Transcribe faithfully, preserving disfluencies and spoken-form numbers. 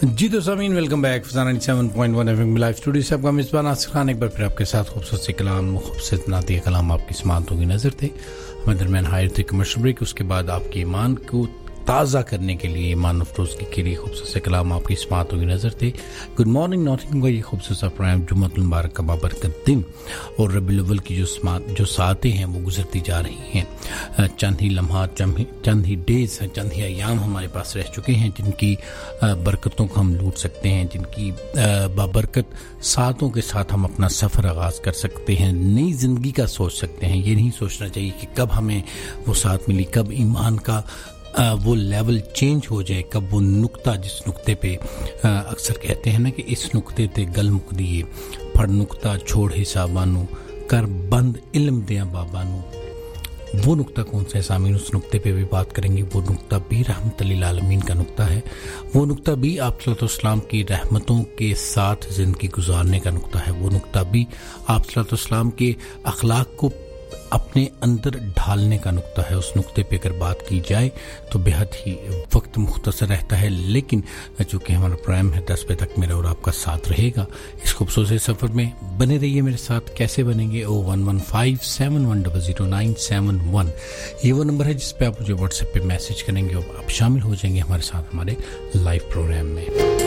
जी तो सामीन welcome back फज़ाना सत्तानवे point one FM live studio से आपका मेज़बान आसिफ खान एक बार फिर आपके साथ खूबसूरत से कलाम खूबसूरत नाती कलाम आपकी समातों की नज़र थे हमें दरमियान हायर थे कमर्शियल ब्रेक उसके बाद आपके ईमान को ताज़ा करने के लिए ईमान अफरोज़गी के लिए खूबसूरत से कलाम आपकी समातों की नज़र थे गुड मॉर्निंग नॉटिंग का ये खूबसूरत सा प्रोग्राम जुम्मतुल मुबारक का बाबरकत दिन और रबीउल अव्वल की जो समात जो सातें हैं वो गुजरती जा रही हैं चंद ही लम्हात चंद ही डेज़ हैं चंद ही अयाम हमारे पास रह चुके हैं जिनकी बरकतों को हम लूट सकते हैं जिनकी बाबरकत सातों के साथ हम अपना सफ़र आगाज़ कर सकते हैं नई ज़िंदगी का सोच सकते हैं ये नहीं सोचना चाहिए कि कब हमें वो साथ मिली कब ईमान का आ, वो लेवल चेंज हो जाए कब वो नुक्ता जिस नुक्ते पे आ, अक्सर कहते हैं ना कि इस नुक्ते ते गल मुक दिए फड़ नुक्ता छोड़ हिसाबानू कर बंद इल्म दिया बाबानू वो नुक्ता कौन सा है सामीन उस नुक्ते पे भी बात करेंगे वो नुक्ता भी रहमतुल लिल आलमीन का नुक्ता है वो नुक्ता भी आप सल्लल्लाहु अलैहि वसल्लम की रहमतों के साथ ज़िंदगी गुजारने का नुक्ता है वो नुक्ता भी आप सल्लल्लाहु अलैहि वसल्लम के अखलाक को अपने अंदर ढालने का नुक्ता है उस नुक्ते पे अगर बात की जाए तो बेहद ही वक्त मुख्तसर रहता है लेकिन चूँकि हमारा प्रोग्राम है दस बजे तक मेरा और आपका साथ रहेगा इस खूबसूरत सफ़र में बने रहिए मेरे साथ कैसे बनेंगे ओ one one five seven one double zero nine seven one ये वो नंबर है जिस पे आप मुझे व्हाट्सएप पे मैसेज करेंगे और आप शामिल हो जाएंगे हमारे साथ हमारे लाइव प्रोग्राम में